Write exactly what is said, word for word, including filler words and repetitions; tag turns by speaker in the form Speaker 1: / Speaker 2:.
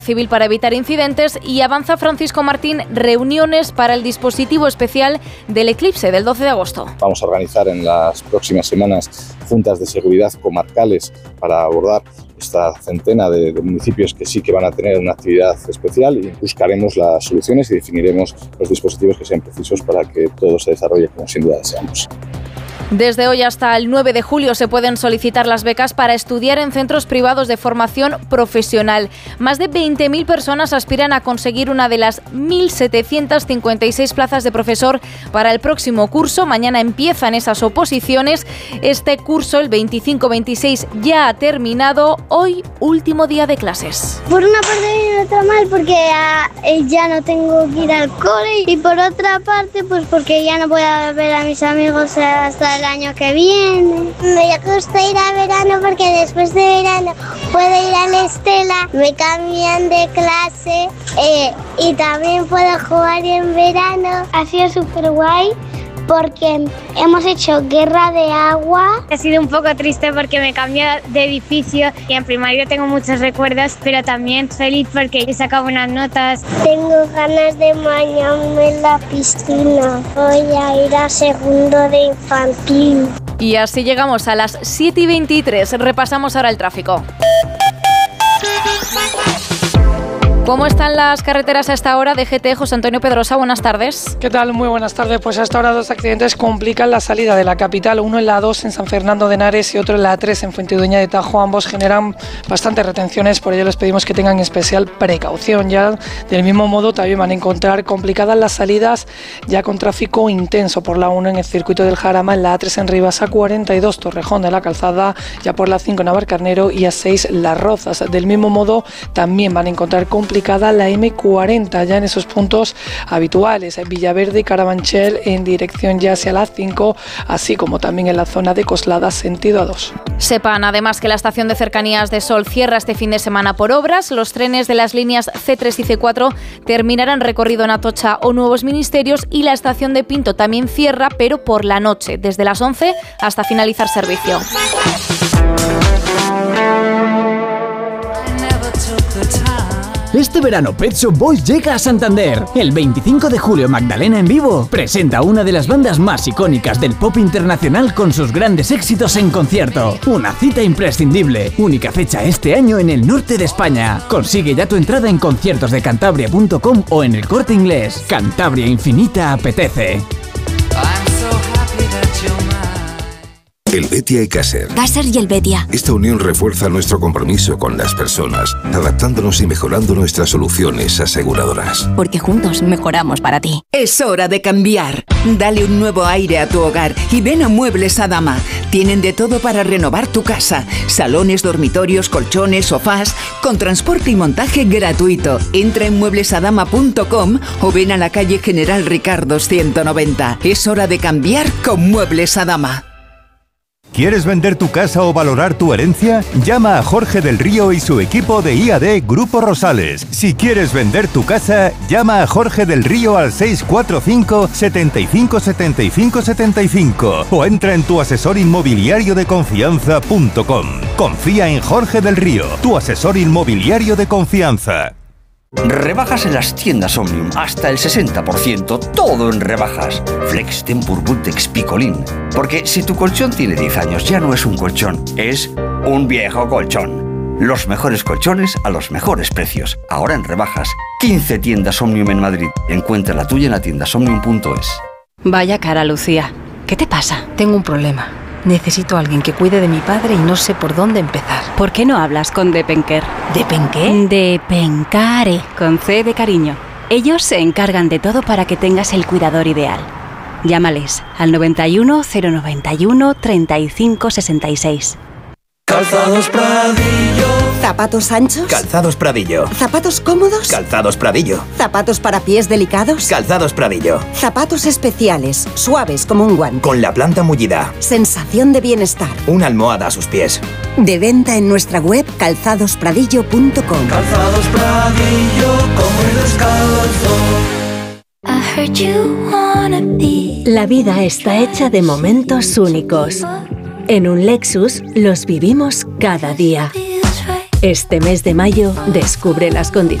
Speaker 1: Civil para evitar incidentes y avanza Francisco Martín reuniones para el dispositivo especial del eclipse del doce de agosto.
Speaker 2: Vamos a organizar en las próximas semanas juntas de seguridad comarcales para abordar esta centena de, de municipios que sí que van a tener una actividad especial y buscaremos las soluciones y definiremos los dispositivos que sean precisos para que todo se desarrolle como sin duda deseamos.
Speaker 1: Desde hoy hasta el nueve de julio se pueden solicitar las becas para estudiar en centros privados de formación profesional. Más de veinte mil personas aspiran a conseguir una de las mil setecientas cincuenta y seis plazas de profesor para el próximo curso. Mañana empiezan esas oposiciones. Este curso, el veinticinco veintiséis, ya ha terminado. Hoy, último día de clases.
Speaker 3: Por una parte bien y otra mal porque uh, ya no tengo que ir al cole, y por otra parte pues porque ya no voy a ver a mis amigos hasta el año que viene. Me gusta ir a verano porque después de verano puedo ir a la Estela, me cambian de clase eh, y también puedo jugar en verano. Ha sido súper guay porque hemos hecho guerra de agua.
Speaker 4: Ha sido un poco triste porque me cambié de edificio y en primaria tengo muchos recuerdos, pero también feliz porque he sacado buenas notas.
Speaker 3: Tengo ganas de bañarme en la piscina. Voy a ir a segundo de infantil.
Speaker 1: Y así llegamos a las siete y veintitrés. Repasamos ahora el tráfico. ¿Cómo están las carreteras a esta hora? D G T, José Antonio Pedrosa, buenas tardes.
Speaker 5: ¿Qué tal? Muy buenas tardes. Pues a esta hora dos accidentes complican la salida de la capital. Uno en la A dos en San Fernando de Henares y otro en la A tres en Fuentidueña de Tajo. Ambos generan bastantes retenciones, por ello les pedimos que tengan especial precaución. Ya del mismo modo también van a encontrar complicadas las salidas ya con tráfico intenso por la uno en el circuito del Jarama, en la A tres en Rivas, A cuarenta y dos Torrejón de la Calzada, ya por la cinco en Navalcarnero y A seis Las Rozas. Del mismo modo también van a encontrar complicadas la eme cuarenta ya en esos puntos habituales, en Villaverde y Carabanchel en dirección ya hacia la cinco, así como también en la zona de Coslada sentido A dos.
Speaker 1: Sepan además que la estación de cercanías de Sol cierra este fin de semana por obras. Los trenes de las líneas ce tres y ce cuatro terminarán recorrido en Atocha o Nuevos Ministerios, y la estación de Pinto también cierra, pero por la noche, desde las once hasta finalizar servicio.
Speaker 6: Este verano Pet Shop Boys llega a Santander. El veinticinco de julio Magdalena en vivo presenta una de las bandas más icónicas del pop internacional con sus grandes éxitos en concierto. Una cita imprescindible. Única fecha este año en el norte de España. Consigue ya tu entrada en conciertos de cantabria punto com o en El Corte Inglés. Cantabria Infinita apetece.
Speaker 7: Helvetia y Caser.
Speaker 8: Caser y Helvetia.
Speaker 7: Esta unión refuerza nuestro compromiso con las personas, adaptándonos y mejorando nuestras soluciones aseguradoras.
Speaker 8: Porque juntos mejoramos para ti.
Speaker 9: Es hora de cambiar. Dale un nuevo aire a tu hogar y ven a Muebles Adama. Tienen de todo para renovar tu casa. Salones, dormitorios, colchones, sofás, con transporte y montaje gratuito. Entra en muebles adama punto com o ven a la calle General Ricardo ciento noventa. Es hora de cambiar con Muebles Adama.
Speaker 10: ¿Quieres vender tu casa o valorar tu herencia? Llama a Jorge del Río y su equipo de I A D Grupo Rosales. Si quieres vender tu casa, llama a Jorge del Río al seis cuatro cinco, siete cinco, siete cinco, siete cinco o entra en tu asesor inmobiliario de confianza punto com. Confía en Jorge del Río, tu asesor inmobiliario de confianza.
Speaker 11: Rebajas en las tiendas Omnium, hasta el sesenta por ciento, todo en rebajas. Flex Tempur Bultex Picolín. Porque si tu colchón tiene diez años, ya no es un colchón, es un viejo colchón. Los mejores colchones a los mejores precios. Ahora en rebajas. quince tiendas Omnium en Madrid. Encuentra la tuya en la tienda omnium punto es.
Speaker 12: Vaya cara, Lucía. ¿Qué te pasa? Tengo un problema. Necesito a alguien que cuide de mi padre y no sé por dónde empezar.
Speaker 13: ¿Por qué no hablas con Depenker?
Speaker 12: ¿Depenqué?
Speaker 13: Depencare, con C de cariño. Ellos se encargan de todo para que tengas el cuidador ideal. Llámales al noventa y uno, cero noventa y uno, treinta y cinco sesenta y seis.
Speaker 14: Calzados Pradillo.
Speaker 15: ¿Zapatos anchos?
Speaker 14: Calzados Pradillo.
Speaker 15: ¿Zapatos cómodos?
Speaker 14: Calzados Pradillo.
Speaker 15: ¿Zapatos para pies delicados?
Speaker 14: Calzados Pradillo.
Speaker 15: Zapatos especiales, suaves como un guante.
Speaker 14: Con la planta mullida.
Speaker 15: Sensación de bienestar.
Speaker 14: Una almohada a sus pies.
Speaker 15: De venta en nuestra web calzados pradillo punto com.
Speaker 14: Calzados Pradillo, como descalzo.
Speaker 16: La vida está hecha de momentos únicos. En un Lexus los vivimos cada día. Este mes de mayo descubre las condiciones